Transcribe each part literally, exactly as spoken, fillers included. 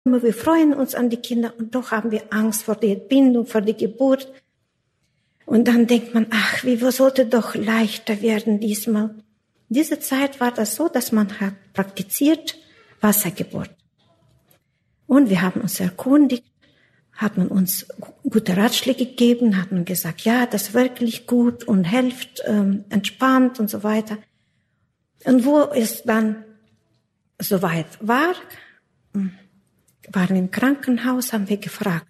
Wir freuen uns an die Kinder und doch haben wir Angst vor der Entbindung, vor der Geburt. Und dann denkt man, ach, wie sollte doch leichter werden diesmal. Diese Zeit war das so, dass man hat praktiziert Wassergeburt. Und wir haben uns erkundigt, hat man uns gute Ratschläge gegeben, hat man gesagt, ja, das ist wirklich gut und hilft, ähm, entspannt und so weiter. Und wo es dann soweit war, waren im Krankenhaus, haben wir gefragt.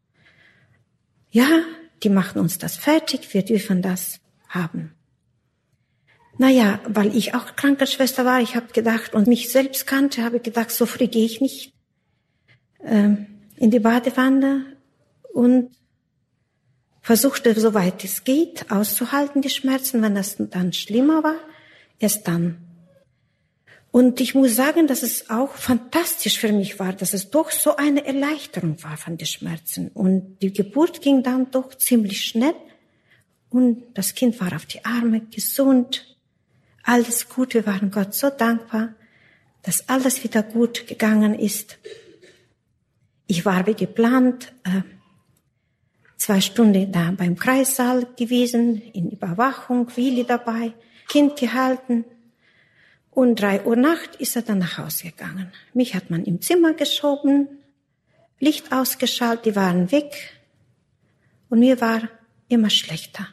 Ja, die machen uns das fertig, wir dürfen das haben. Naja, weil ich auch Krankenschwester war, ich habe gedacht und mich selbst kannte, habe ich gedacht, so früh gehe ich nicht ähm, in die Badewanne und versuchte, soweit es geht, auszuhalten, die Schmerzen. Wenn das dann schlimmer war, erst dann. Und ich muss sagen, dass es auch fantastisch für mich war, dass es doch so eine Erleichterung war von den Schmerzen. Und die Geburt ging dann doch ziemlich schnell. Und das Kind war auf die Arme, gesund, alles gut. Wir waren Gott so dankbar, dass alles wieder gut gegangen ist. Ich war wie geplant äh, zwei Stunden da beim Kreissaal gewesen, in Überwachung, Willi dabei, Kind gehalten. Und drei Uhr Nacht ist er dann nach Hause gegangen. Mich hat man im Zimmer geschoben, Licht ausgeschaltet, die waren weg. Und mir war immer schlechter.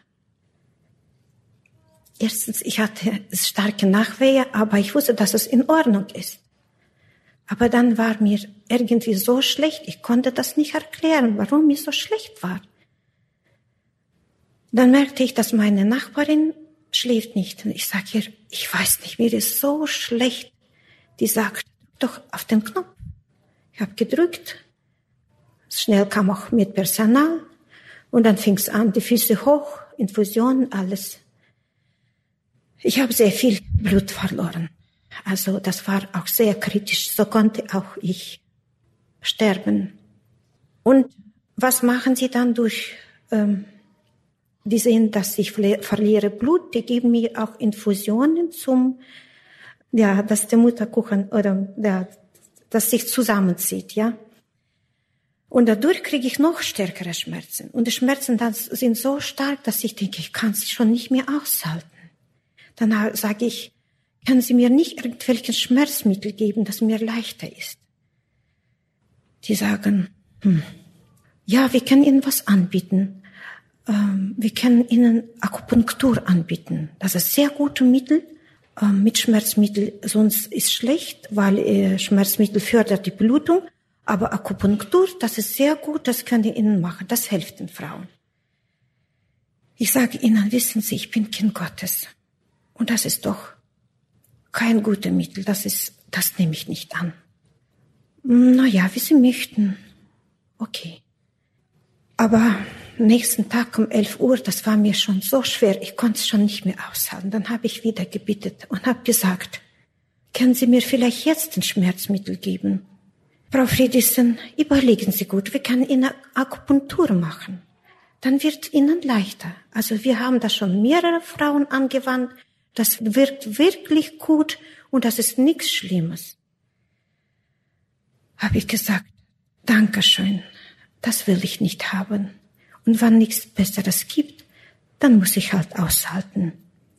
Erstens, ich hatte starke Nachwehe, aber ich wusste, dass es in Ordnung ist. Aber dann war mir irgendwie so schlecht, ich konnte das nicht erklären, warum mir so schlecht war. Dann merkte ich, dass meine Nachbarin schläft nicht. Und ich sage ihr, ich weiß nicht, mir ist so schlecht. Die sagt, drück doch auf den Knopf. Ich habe gedrückt. Schnell kam auch mit Personal. Und dann fing es an, die Füße hoch, Infusion, alles. Ich habe sehr viel Blut verloren. Also das war auch sehr kritisch. So konnte auch ich sterben. Und was machen sie dann durch... Ähm, Die sehen, dass ich verliere Blut. Die geben mir auch Infusionen zum, ja, dass der Mutterkuchen oder ja, dass sich zusammenzieht, ja. Und dadurch kriege ich noch stärkere Schmerzen. Und die Schmerzen dann sind so stark, dass ich denke, ich kann es schon nicht mehr aushalten. Dann sage ich, können Sie mir nicht irgendwelche Schmerzmittel geben, dass mir leichter ist? Die sagen, hm, ja, wir können Ihnen was anbieten. Wir können Ihnen Akupunktur anbieten. Das ist sehr gute Mittel. Mit Schmerzmittel, sonst ist schlecht, weil Schmerzmittel fördert die Blutung. Aber Akupunktur, das ist sehr gut, das können wir Ihnen machen. Das hilft den Frauen. Ich sage Ihnen, wissen Sie, ich bin Kind Gottes. Und das ist doch kein gutes Mittel. Das ist, das nehme ich nicht an. Na ja, wie Sie möchten. Okay. Aber nächsten Tag um elf Uhr, das war mir schon so schwer, ich konnte es schon nicht mehr aushalten. Dann habe ich wieder gebittet und habe gesagt, können Sie mir vielleicht jetzt ein Schmerzmittel geben? Frau Friedrichsen, überlegen Sie gut, wir können Ihnen Akupunktur machen. Dann wird Ihnen leichter. Also wir haben da schon mehrere Frauen angewandt, das wirkt wirklich gut und das ist nichts Schlimmes. Habe ich gesagt, Dankeschön, das will ich nicht haben. Und wenn nichts Besseres gibt, dann muss ich halt aushalten.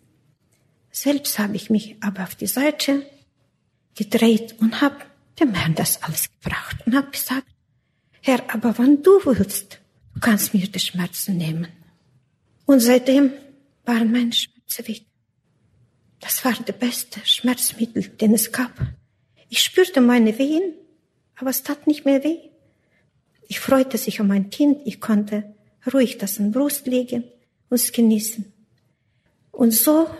Selbst habe ich mich aber auf die Seite gedreht und habe dem Herrn das alles gebracht und habe gesagt, Herr, aber wenn du willst, du kannst mir die Schmerzen nehmen. Und seitdem waren meine Schmerzen weg. Das war der beste Schmerzmittel, den es gab. Ich spürte meine Wehen, aber es tat nicht mehr weh. Ich freute sich um mein Kind, ich konnte ruhig das in die Brust legen und es genießen. Und so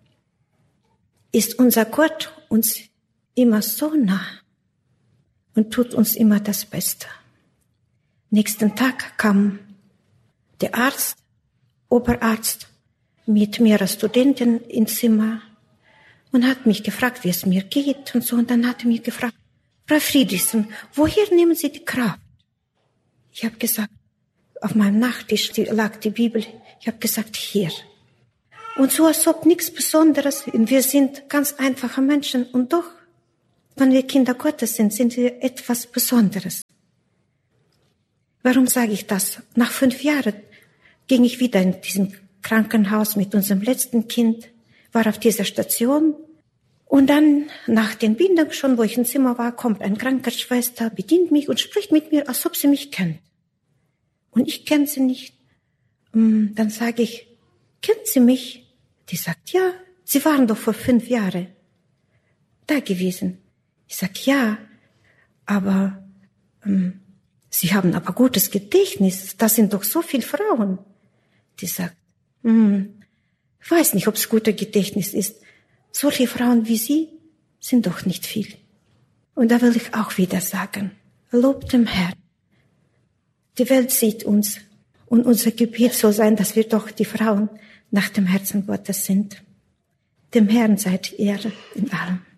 ist unser Gott uns immer so nah und tut uns immer das Beste. Nächsten Tag kam der Arzt, Oberarzt, mit mehreren Studenten ins Zimmer und hat mich gefragt, wie es mir geht und so. Und dann hat er mich gefragt, Frau Friedrichsen, woher nehmen Sie die Kraft? Ich habe gesagt, auf meinem Nachttisch lag die Bibel. Ich habe gesagt, hier. Und so, als ob nichts Besonderes. Wir sind ganz einfache Menschen. Und doch wenn wir Kinder Gottes sind, sind wir etwas Besonderes. Warum sage ich das? Nach fünf Jahren ging ich wieder in diesem Krankenhaus mit unserem letzten Kind, war auf dieser Station. Und dann, nach den Bindungen schon, wo ich im Zimmer war, kommt eine Krankenschwester, bedient mich und spricht mit mir, als ob sie mich kennt. Und ich kenne sie nicht. Dann sage ich, kennt sie mich? Die sagt, ja, Sie waren doch vor fünf Jahren da gewesen. Ich sage, ja, aber ähm, Sie haben aber gutes Gedächtnis. Da sind doch so viele Frauen. Die sagt, hm, ich weiß nicht, ob es gutes Gedächtnis ist. Solche Frauen wie Sie sind doch nicht viel. Und da will ich auch wieder sagen, lobt dem Herrn. Die Welt sieht uns und unser Gebet soll sein, dass wir doch die Frauen nach dem Herzen Gottes sind. Dem Herrn seid Ehre in allem.